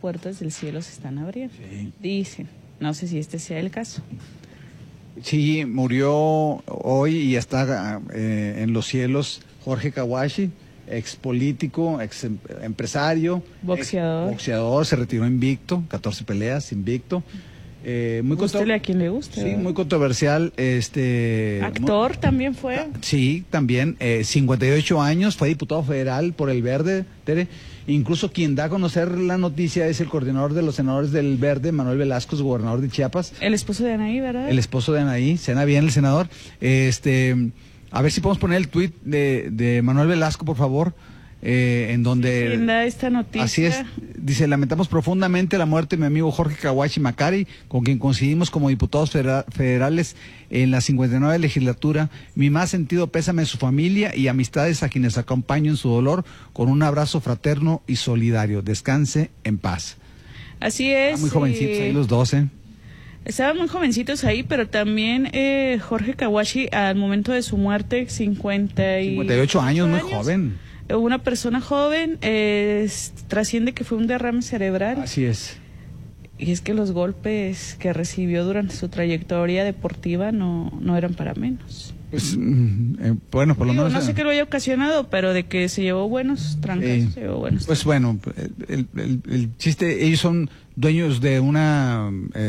puertas del cielo se están abriendo. Sí. Dicen, no sé si este sea el caso. Sí, murió hoy y está en los cielos Jorge Kawashi, ex político, ex empresario, boxeador, se retiró invicto, 14 peleas, invicto. Gústele a quien le guste. Sí, muy controversial. Actor también fue. Sí, también. 58 años, fue diputado federal por el Verde, Tere. Incluso quien da a conocer la noticia es el coordinador de los senadores del Verde, Manuel Velasco, gobernador de Chiapas. El esposo de Anaí, ¿verdad? El esposo de Anaí, cena bien el senador. A ver si podemos poner el tuit de Manuel Velasco, por favor. En donde ¿Quién da esta noticia? Así es, dice: lamentamos profundamente la muerte de mi amigo Jorge Kawashi Macari, con quien coincidimos como diputados federales en la 59 legislatura. Mi más sentido pésame a su familia y amistades a quienes acompaño en su dolor, con un abrazo fraterno y solidario. Descanse en paz. Así es. Muy jovencitos ahí los dos, Estaban muy jovencitos ahí, pero también Jorge Kawashi, al momento de su muerte, 58 años, muy joven. Una persona joven, trasciende que fue un derrame cerebral. Así es. Y es que los golpes que recibió durante su trayectoria deportiva no eran para menos. Pues, bueno, por lo menos... No sé qué lo haya ocasionado, pero de que se llevó buenos trancazos, se llevó buenos. Pues bueno, el chiste, ellos son dueños de una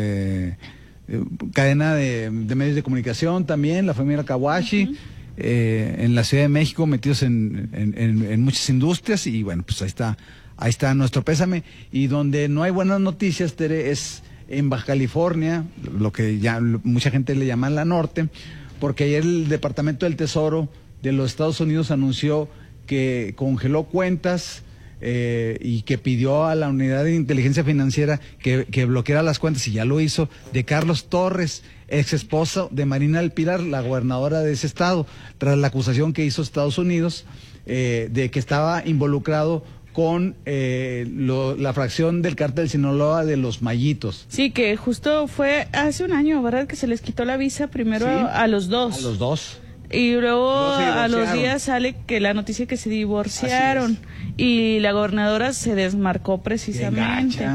cadena de medios de comunicación también, la familia Kawashi. En la Ciudad de México, metidos en muchas industrias, y bueno, pues ahí está nuestro pésame. Y donde no hay buenas noticias, Tere, es en Baja California, lo que ya mucha gente le llama la norte, porque ayer el Departamento del Tesoro de los Estados Unidos anunció que congeló cuentas y que pidió a la Unidad de Inteligencia Financiera que bloqueara las cuentas, y ya lo hizo, de Carlos Torres, ex esposo de Marina del Pilar, la gobernadora de ese estado, tras la acusación que hizo Estados Unidos de que estaba involucrado con la fracción del cártel de Sinaloa de los Mayitos. Sí, que justo fue hace un año, ¿verdad? Que se les quitó la visa primero, ¿sí?, a los dos. A los dos. Y luego a los días sale que la noticia que se divorciaron, y la gobernadora se desmarcó precisamente.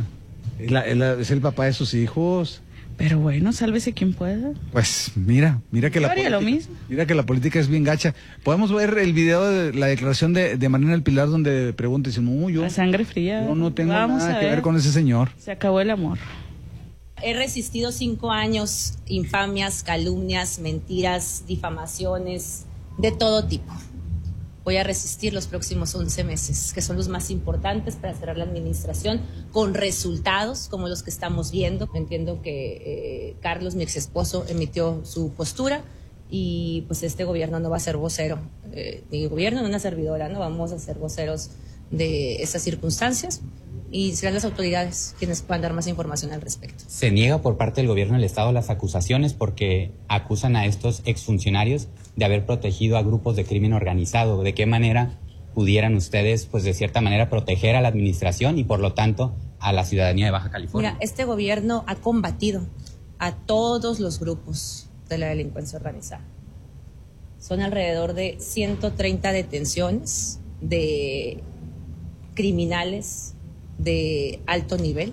Es el papá de sus hijos. Pero bueno, sálvese quien pueda. Pues mira que la política, lo mismo. Mira que la política es bien gacha. Podemos ver el video de la declaración de Marina del Pilar, donde pregunta, dice: no, yo... La sangre fría. Yo no tengo nada que ver con ese señor. Se acabó el amor. He resistido 5 años, infamias, calumnias, mentiras, difamaciones, de todo tipo. Voy a resistir los próximos 11 meses, que son los más importantes para cerrar la administración, con resultados como los que estamos viendo. Entiendo que Carlos, mi ex esposo, emitió su postura, y pues este gobierno no va a ser vocero. Mi gobierno, no una servidora, no vamos a ser voceros de estas circunstancias, y serán las autoridades quienes puedan dar más información al respecto. Se niega por parte del gobierno del Estado las acusaciones, porque acusan a estos exfuncionarios de haber protegido a grupos de crimen organizado. ¿De qué manera pudieran ustedes, pues de cierta manera, proteger a la administración y por lo tanto a la ciudadanía de Baja California? Mira, este gobierno ha combatido a todos los grupos de la delincuencia organizada. Son alrededor de 130 detenciones de criminales de alto nivel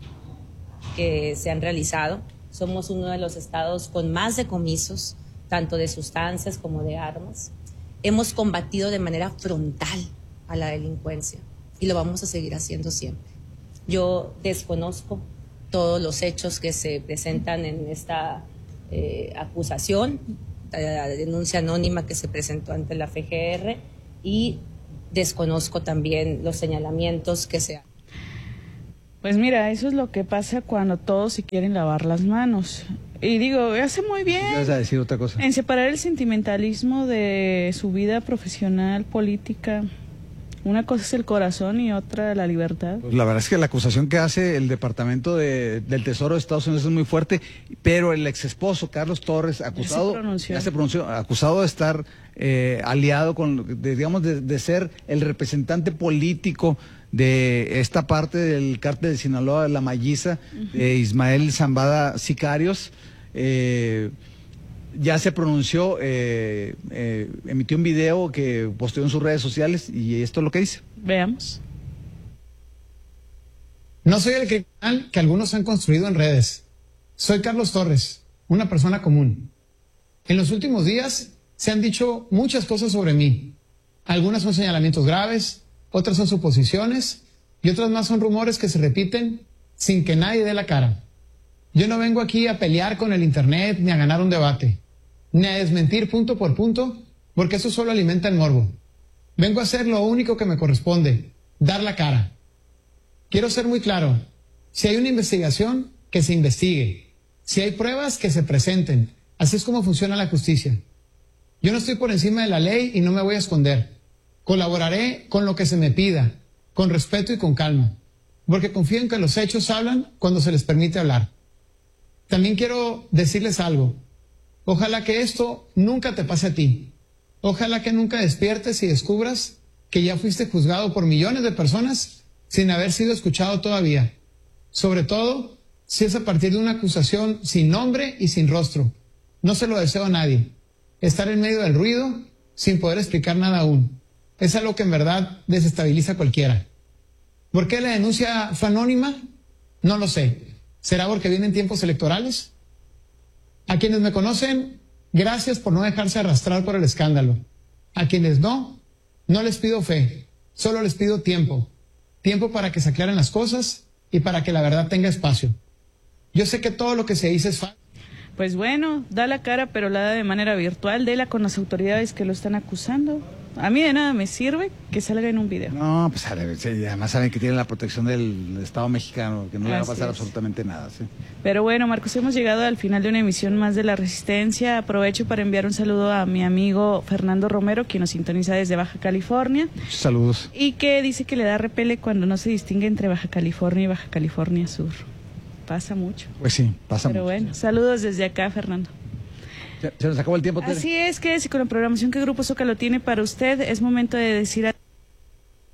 que se han realizado. Somos uno de los estados con más decomisos, tanto de sustancias como de armas. Hemos combatido de manera frontal a la delincuencia y lo vamos a seguir haciendo siempre. Yo desconozco todos los hechos que se presentan en esta acusación, la denuncia anónima que se presentó ante la FGR, y desconozco también los señalamientos que se han. Pues mira, eso es lo que pasa cuando todos se quieren lavar las manos. Y digo, hace muy bien ¿Vas a decir otra cosa? en separar el sentimentalismo de su vida profesional, política. Una cosa es el corazón y otra la libertad. Pues la verdad es que la acusación que hace el Departamento del Tesoro de Estados Unidos es muy fuerte, pero el ex esposo Carlos Torres, acusado, ya se pronunció, acusado de estar aliado con, de ser el representante político de esta parte del cártel de Sinaloa, la Malliza, de Ismael Zambada Sicarios. Ya se pronunció, emitió un video que posteó en sus redes sociales, y esto es lo que dice. Veamos. No soy el criminal que algunos han construido en redes. Soy Carlos Torres, una persona común. En los últimos días se han dicho muchas cosas sobre mí. Algunas son señalamientos graves, otras son suposiciones y otras más son rumores que se repiten sin que nadie dé la cara. Yo no vengo aquí a pelear con el internet ni a ganar un debate, ni a desmentir punto por punto, porque eso solo alimenta el morbo. Vengo a hacer lo único que me corresponde, dar la cara. Quiero ser muy claro, si hay una investigación, que se investigue. Si hay pruebas, que se presenten. Así es como funciona la justicia. Yo no estoy por encima de la ley y no me voy a esconder. Colaboraré con lo que se me pida, con respeto y con calma, porque confío en que los hechos hablan cuando se les permite hablar. También quiero decirles algo. Ojalá que esto nunca te pase a ti. Ojalá que nunca despiertes y descubras que ya fuiste juzgado por millones de personas sin haber sido escuchado todavía. Sobre todo, si es a partir de una acusación sin nombre y sin rostro. No se lo deseo a nadie. Estar en medio del ruido sin poder explicar nada aún. Es algo que en verdad desestabiliza a cualquiera. ¿Por qué la denuncia fue anónima? No lo sé. ¿Será porque vienen tiempos electorales? A quienes me conocen, gracias por no dejarse arrastrar por el escándalo. A quienes no les pido fe, solo les pido tiempo. Tiempo para que se aclaren las cosas y para que la verdad tenga espacio. Yo sé que todo lo que se dice es falso. Pues bueno, da la cara, pero la da de manera virtual, déla con las autoridades que lo están acusando. A mí de nada me sirve que salga en un video. No, pues además saben que tienen la protección del Estado mexicano, que no le va a pasar absolutamente nada. ¿Sí? Pero bueno, Marcos, hemos llegado al final de una emisión más de La Resistencia. Aprovecho para enviar un saludo a mi amigo Fernando Romero, quien nos sintoniza desde Baja California. Muchos saludos. Y que dice que le da repele cuando no se distingue entre Baja California y Baja California Sur. Pasa mucho. Pues sí, pasa mucho. Pero bueno, saludos desde acá, Fernando. Se nos acabó el tiempo, Tere. Así es, quédese con la programación que Grupo Zócalo tiene para usted. Es momento de decir